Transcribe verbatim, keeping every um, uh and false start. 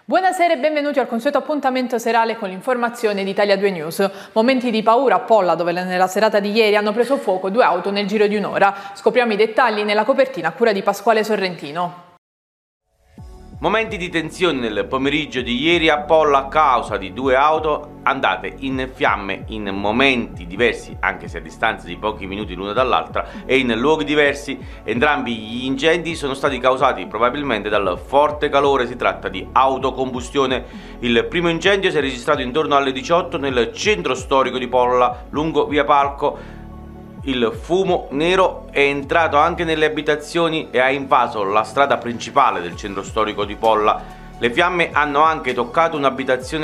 Buonasera e benvenuti al consueto appuntamento serale con l'informazione di Italia due News. Momenti di paura a Polla, dove nella serata di ieri hanno preso fuoco due auto nel giro di un'ora. Scopriamo i dettagli nella copertina a cura di Pasquale Sorrentino. Momenti di tensione nel pomeriggio di ieri a Polla a causa di due auto andate in fiamme in momenti diversi, anche se a distanza di pochi minuti l'una dall'altra e in luoghi diversi. Entrambi gli incendi sono stati causati probabilmente dal forte calore, si tratta di autocombustione. Il primo incendio si è registrato intorno alle diciotto nel centro storico di Polla, lungo via Palco. Il fumo nero è entrato anche nelle abitazioni e ha invaso la strada principale del centro storico di Polla. Le fiamme hanno anche toccato un'abitazione